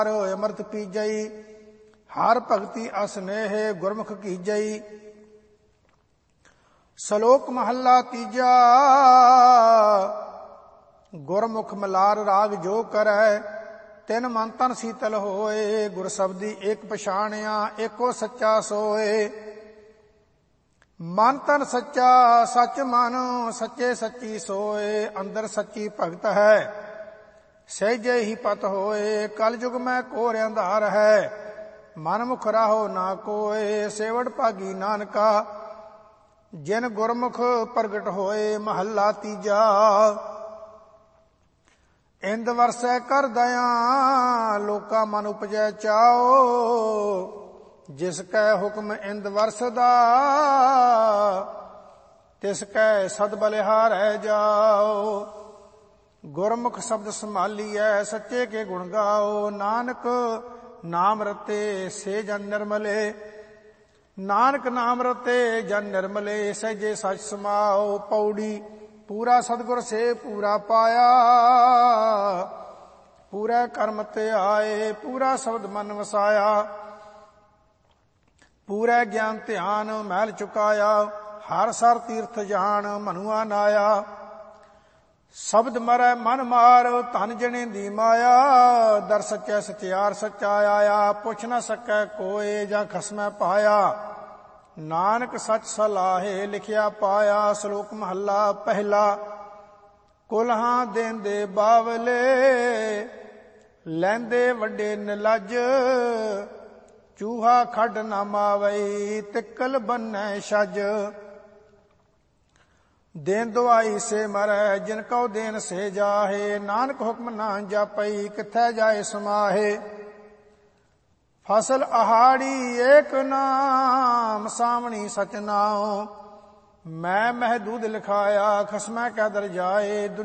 अमृत पीजई, हर भगति असनेह गुरमुख कीजई। सलोक महला तीजा, गुरमुख मलार राग जो करै, तिन मन तन शीतल होए। गुर शब्दी एक पछाणिया, एको सच्चा सोए। मन तन सच्चा सच मन, सच्चे सच्ची सोए। अंदर सच्ची भगत है, सहजे ही पत होए। कल युग में घोर अंधार है, मन मुख राहो ना कोए। सेवड़ भागी नानका, जिन गुरमुख प्रगट होए। महला तीजा, इंद वरसै कर दया, लोका मन उपजै चाओ। जिसकै हुक्म इंद वरसदा, तिसकै सद बलिहारै जाओ। गुरमुख शब्द संभालिए, सच्चे के गुण गाओ। नानक नाम रते से जन निर्मले, नानक नाम रते जन निर्मले। सहजे सच समाओ। पौड़ी पूरा सतगुर से पूरा पाया, पूरा कर्म ते आए। पूरा शब्द मन वसाया, पूरा ज्ञान ध्यान महल चुकाया। हर सर तीर्थ जान मनुआ नाया। शब्द मरै मन मार, धन जने दी माया। दर सच्चै सचियार सच्चा आया, पुछ न सकै कोय जा खसमै पाया। नानक सच सलाहे लिखिया पाया। श्लोक महला पहला, कुल्हां देंदे बावले, लैंदे वड्डे निलज। चूहा खड न मावई, तिक्कल बन्नै छज। देन दुआई से मरै, जिनको देन से जाहे। नानक हुक्म ना जापई, किथै जाए समाहे। फसल आहाड़ी एक नाम, सावणी सच नाओ। मैं महदूद लिखाया, खसमै कै दर जाए।